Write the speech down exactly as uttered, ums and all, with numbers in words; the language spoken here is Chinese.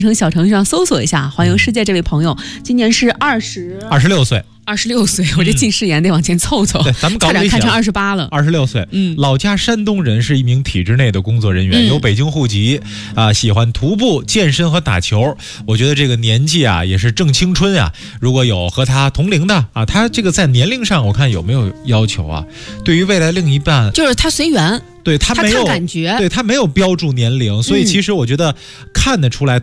成小程序上搜索一下环游世界这位朋友，今年是二十二十六岁。 二十六岁，我这近视眼得往前凑凑， 对，咱们搞差点看成二十八了。 二十六岁， 嗯， 老家山东人，是一名体制内的工作人员， 嗯、 有北京户籍，啊，喜欢徒步、健身和打球。我觉得这个年纪啊，也是正青春啊。如果有和他同龄的啊，他这个在年龄上，我看有没有要求啊？对于未来另一半， 就是他随缘。 对他没有他看感觉， 对他没有标注年龄，所以其实我觉得看得出来